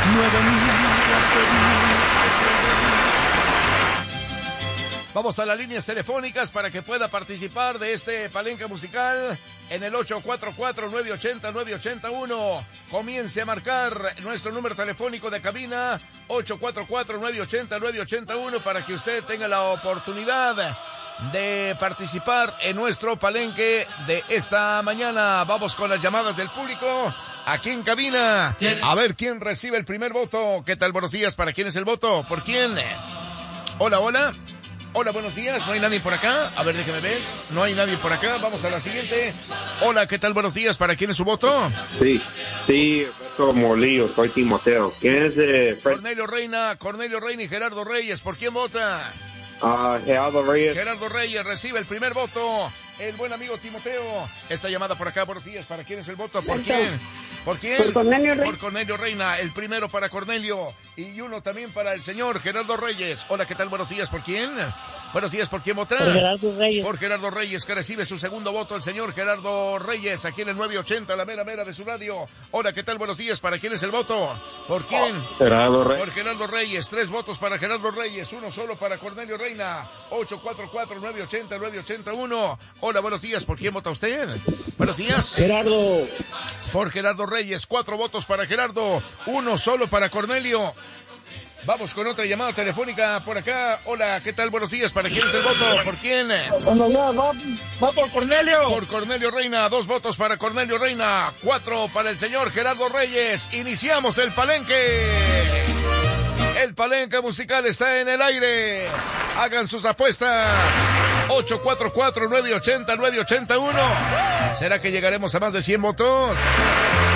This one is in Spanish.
Vamos a las líneas telefónicas para que pueda participar de este palenque musical en el 844-980-981. Comience a marcar nuestro número telefónico de cabina, 844-980-981, para que usted tenga la oportunidad de participar en nuestro palenque de esta mañana. Vamos con las llamadas del público aquí en cabina. A ver quién recibe el primer voto. ¿Qué tal? Buenos días. ¿Para quién es el voto? ¿Por quién? Hola, hola. Hola, buenos días. ¿No hay nadie por acá? A ver, déjeme ver. No hay nadie por acá. Vamos a la siguiente. Hola, ¿qué tal? Buenos días. ¿Para quién es su voto? Sí, Beto Molillo, soy Timoteo. ¿Quién es Cornelio Reina y Gerardo Reyes. ¿Por quién vota? Gerardo Reyes. Gerardo Reyes recibe el primer voto. El buen amigo Timoteo. Esta llamada por acá, buenos días. ¿Para quién es el voto? ¿Por quién? ¿Por quién? Por Cornelio Reina. Por Cornelio Reina. El primero para Cornelio. Y uno también para el señor Gerardo Reyes. Hola, ¿qué tal? Buenos días. ¿Por quién? Buenos días. ¿Por quién vota? Por Gerardo Reyes. Por Gerardo Reyes, que recibe su segundo voto. El señor Gerardo Reyes, aquí en el 980, la mera de su radio. Hola, ¿qué tal? Buenos días. ¿Para quién es el voto? ¿Por quién? Gerardo Reyes. Por Gerardo Reyes. 3 votos para Gerardo Reyes. Uno solo para Cornelio Reina. 844-980-981. Hola, buenos días. ¿Por quién vota usted? Buenos días. Gerardo. Por Gerardo Reyes. 4 votos para Gerardo. Uno solo para Cornelio. Vamos con otra llamada telefónica por acá. Hola, ¿qué tal? Buenos días. ¿Para quién es el voto? ¿Por quién? Va por Cornelio. Por Cornelio Reina. 2 votos para Cornelio Reina. 4 para el señor Gerardo Reyes. Iniciamos el palenque. El palenque musical está en el aire. Hagan sus apuestas. 844-980-981. ¿Será que llegaremos a más de 100 votos?